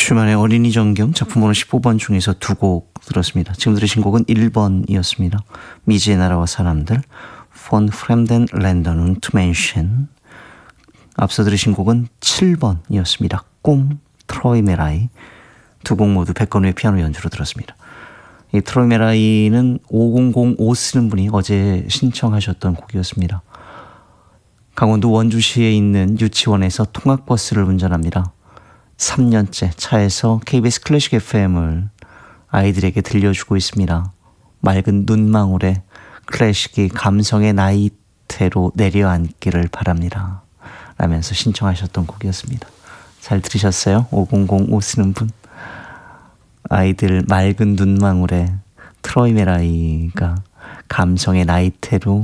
주말의 어린이 정경 작품 번호 15번 중에서 두 곡 들었습니다. 지금 들으신 곡은 1번이었습니다. 미지의 나라와 사람들, Von Fremden Ländern und Menschen. 앞서 들으신 곡은 7번이었습니다. 꿈, 트로이 메라이. 두 곡 모두 백건우의 피아노 연주로 들었습니다. 이 트로이 메라이는 5005 쓰는 분이 어제 신청하셨던 곡이었습니다. 강원도 원주시에 있는 유치원에서 통학버스를 운전합니다. 3년째 차에서 KBS 클래식 FM을 아이들에게 들려주고 있습니다. 맑은 눈망울에 클래식이 감성의 나이테로 내려앉기를 바랍니다. 라면서 신청하셨던 곡이었습니다. 잘 들으셨어요? 5005 쓰는 분. 아이들 맑은 눈망울에 트로이 메라이가 감성의 나이테로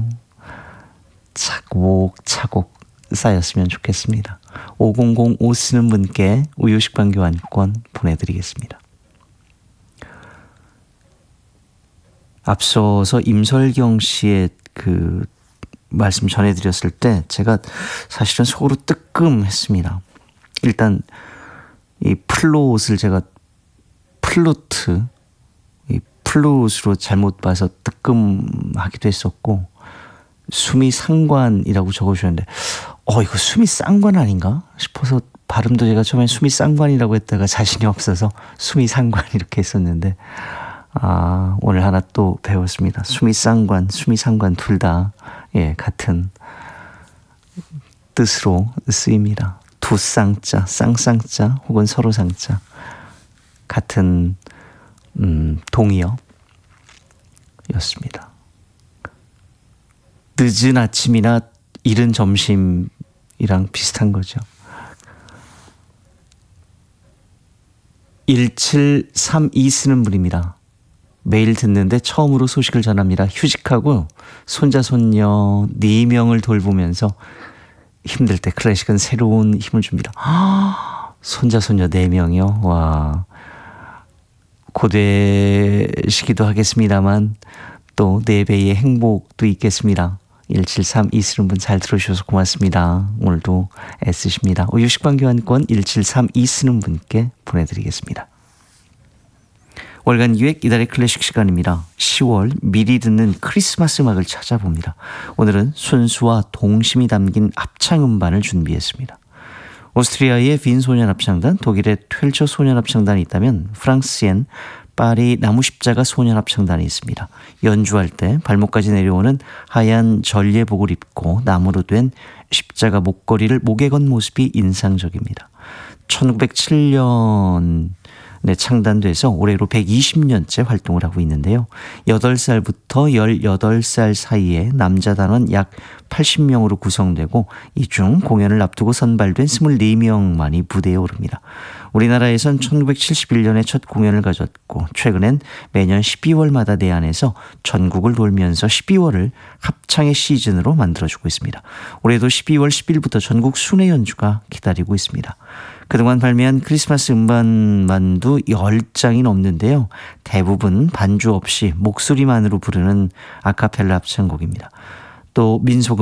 차곡차곡 쌓였으면 좋겠습니다. 5005 쓰는 분께 우유식빵 교환권 보내드리겠습니다. 앞서서 임설경 씨의 그 말씀 전해드렸을 때 제가 사실은 속으로 뜨끔했습니다. 일단 이 플룻을 제가 이 플룻으로 잘못 봐서 뜨끔하기도 했었고, 수미 상관이라고 적어주셨는데 이거 수미 쌍관 아닌가 싶어서 발음도 제가 처음에 수미 쌍관이라고 했다가 자신이 없어서 수미 상관 이렇게 했었는데 오늘 하나 또 배웠습니다. 수미 쌍관, 수미 상관 둘 다 같은 뜻으로 쓰입니다. 두 쌍자, 쌍쌍자 혹은 서로 쌍자 같은 동의어였습니다. 늦은 아침이나 이른 점심이랑 비슷한 거죠. 1732 쓰는 분입니다. 매일 듣는데 처음으로 소식을 전합니다. 휴직하고 손자 손녀 4명을 돌보면서 힘들 때 클래식은 새로운 힘을 줍니다. 손자 손녀 4명이요? 와, 고되시기도 하겠습니다만 또 4배의 행복도 있겠습니다. 1732 쓰는 분 잘 들어주셔서 고맙습니다. 오늘도 애쓰십니다. 우유식빵 교환권 1732 쓰는 분께 보내드리겠습니다. 월간 기획 이달의 클래식 시간입니다. 10월 미리 듣는 크리스마스 음악을 찾아봅니다. 오늘은 순수와 동심이 담긴 합창음반을 준비했습니다. 오스트리아의 빈 소년합창단, 독일의 퀼처 소년합창단이 있다면 프랑스엔 파리 나무십자가 소년합창단이 있습니다. 연주할 때 발목까지 내려오는 하얀 전례복을 입고 나무로 된 십자가 목걸이를 목에 건 모습이 인상적입니다. 1907년에 창단돼서 올해로 120년째 활동을 하고 있는데요. 8살부터 18살 사이에 남자 단원 약 80명으로 구성되고 이 중 공연을 앞두고 선발된 24명만이 무대에 오릅니다. 우리나라에선 1971년에 첫 공연을 가졌고 최근엔 매년 12월마다 내한해서 전국을 돌면서 12월을 합창의 시즌으로 만들어주고 있습니다. 올해도 12월 10일부터 전국 순회 연주가 기다리고 있습니다. 그동안 발매한 크리스마스 음반만도 10장이 넘는데요. 대부분 반주 없이 목소리만으로 부르는 아카펠라 합창곡입니다. 또 민속